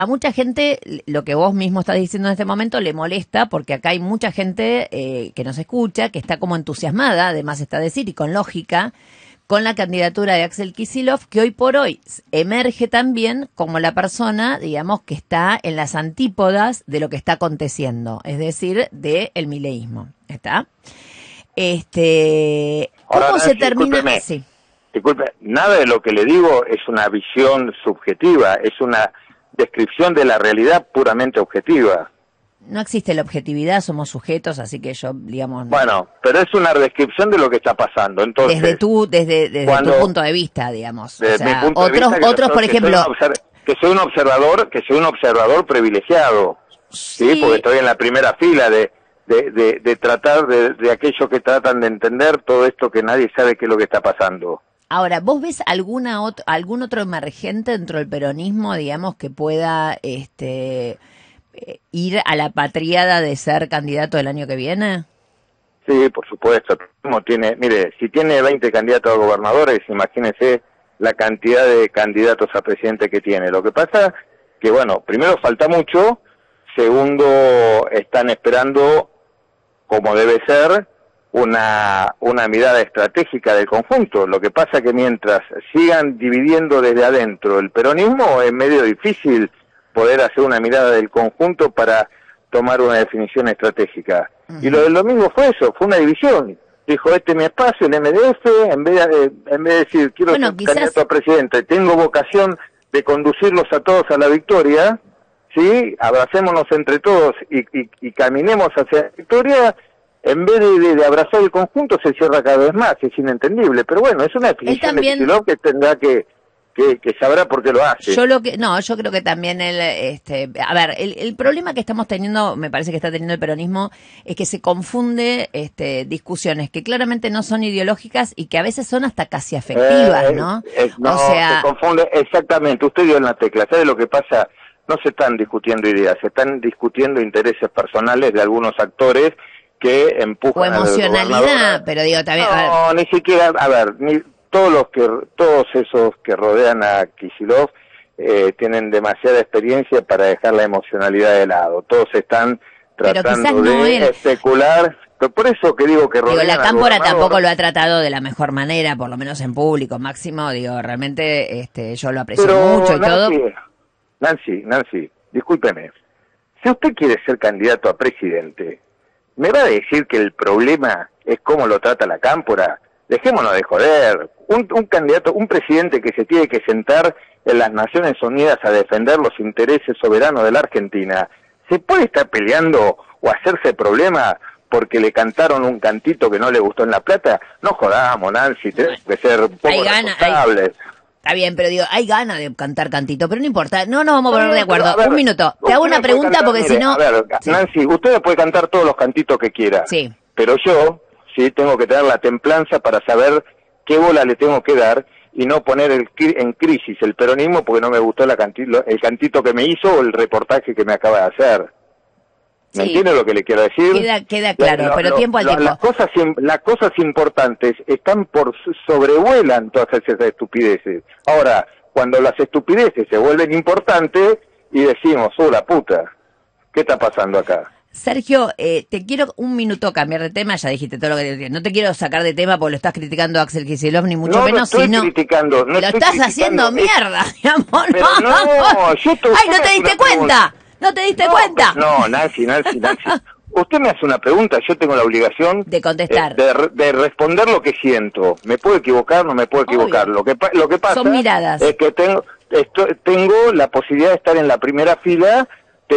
a mucha gente, lo que vos mismo estás diciendo en este momento, le molesta porque acá hay mucha gente que nos escucha, que está como entusiasmada, además está decir, y con lógica, con la candidatura de Axel Kicillof, que hoy por hoy emerge también como la persona, digamos, que está en las antípodas de lo que está aconteciendo, es decir, del mileísmo. ¿Está? ¿Cómo Ahora, se termina? Sí. Disculpe, nada de lo que le digo es una visión subjetiva, es una descripción de la realidad puramente objetiva. No existe la objetividad, somos sujetos, así que yo, digamos... Bueno, pero es una descripción de lo que está pasando. Entonces, desde tu punto de vista, digamos. O sea, mi punto de vista, otros, por ejemplo... Que soy un observador privilegiado, sí, porque estoy en la primera fila de tratar de aquellos que tratan de entender todo esto que nadie sabe qué es lo que está pasando. Ahora, ¿vos ves algún otro emergente dentro del peronismo, digamos, que pueda ir a la patriada de ser candidato el año que viene? Sí, por supuesto. Mire, si tiene 20 candidatos a gobernadores, imagínese la cantidad de candidatos a presidente que tiene. Lo que pasa que, bueno, primero falta mucho, segundo, están esperando, como debe ser, una mirada estratégica del conjunto. Lo que pasa que mientras sigan dividiendo desde adentro el peronismo, es medio difícil poder hacer una mirada del conjunto para tomar una definición estratégica. Y lo del domingo fue eso, fue una división. Dijo, este es mi espacio, el MDF, en vez de decir, quiero ser candidato a presidente, tengo vocación de conducirlos a todos a la victoria, ¿sí? Abracémonos entre todos y caminemos hacia la victoria. En vez de abrazar el conjunto, se cierra cada vez más, es inentendible. Pero bueno, es una definición de Kicillof que tendrá que sabrá por qué lo hace. Yo creo que también el problema que estamos teniendo, me parece que está teniendo el peronismo, es que se confunde discusiones que claramente no son ideológicas y que a veces son hasta casi afectivas, ¿no? No, se confunde, exactamente, usted dio en la tecla. ¿Sabe lo que pasa? No se están discutiendo ideas, se están discutiendo intereses personales de algunos actores que empujan o emocionalidad, pero digo también... No, ni siquiera, todos esos que rodean a Kicillof tienen demasiada experiencia para dejar la emocionalidad de lado. Todos están tratando de especular. Pero por eso que digo que rodean la Cámpora tampoco lo ha tratado de la mejor manera, por lo menos en público, Máximo. Realmente yo lo aprecio mucho y todo. Nancy, discúlpeme. Si usted quiere ser candidato a presidente, ¿me va a decir que el problema es cómo lo trata la Cámpora? Dejémonos de joder. Un presidente que se tiene que sentar en las Naciones Unidas a defender los intereses soberanos de la Argentina, ¿se puede estar peleando o hacerse problema porque le cantaron un cantito que no le gustó en La Plata? No jodamos, Nancy, tenemos que ser un poco responsables. Está bien, pero hay ganas de cantar cantito, pero no importa, no nos vamos a poner de acuerdo. Un minuto, te hago una pregunta porque si no... A ver, Nancy, usted puede cantar todos los cantitos que quiera, sí, pero yo tengo que tener la templanza para saber qué bola le tengo que dar y no poner en crisis el peronismo porque no me gustó el cantito que me hizo o el reportaje que me acaba de hacer. ¿Me entiende lo que le quiero decir? Queda claro, pero tiempo al tiempo. Las cosas importantes sobrevuelan todas esas estupideces. Ahora, cuando las estupideces se vuelven importantes y decimos, la puta, ¿qué está pasando acá? Sergio, te quiero un minuto cambiar de tema, ya dijiste todo lo que te decía. No te quiero sacar de tema porque lo estás criticando a Axel Kicillof, ni mucho menos, sino... criticando, lo estás haciendo mierda, mi amor. Yo ¡ay, no te diste cuenta! ¡No te diste cuenta! No, Nancy. Usted me hace una pregunta, yo tengo la obligación de contestar, de responder lo que siento. ¿Me puedo equivocar? No me puedo equivocar. Lo que pasa son miradas. Es que tengo la posibilidad de estar en la primera fila de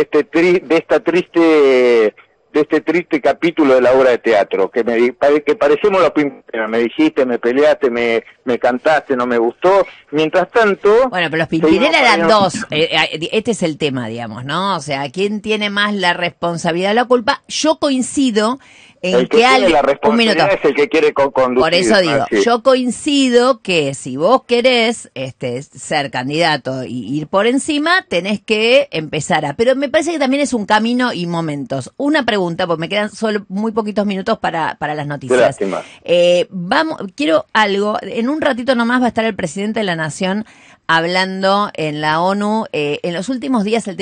este triste capítulo de la obra de teatro, que parecemos los Pimpinela. Me dijiste, me peleaste, me cantaste, no me gustó. Mientras tanto... Bueno, pero los Pimpinela eran dos. Este es el tema, digamos, ¿no? O sea, ¿quién tiene más la responsabilidad o la culpa? Yo coincido en el que que tiene la un responsabilidad minuto. es el que quiere conducir. Por eso digo, sí. yo coincido que si vos querés ser candidato y ir por encima, tenés que empezar pero me parece que también es un camino y momentos. Una pregunta, porque me quedan solo muy poquitos minutos para las noticias. Qué lástima. Quiero algo, en un ratito nomás va a estar el presidente de la Nación hablando en la ONU. En los últimos días el